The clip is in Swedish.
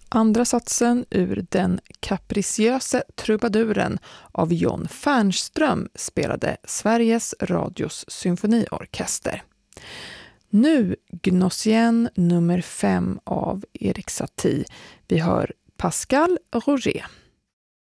Andra satsen ur Den kapriciöse trubaduren av John Fernström spelade Sveriges Radios symfoniorkester. Nu Gnossienne nummer 5 av Erik Satie. Vi hör Pascal Roger.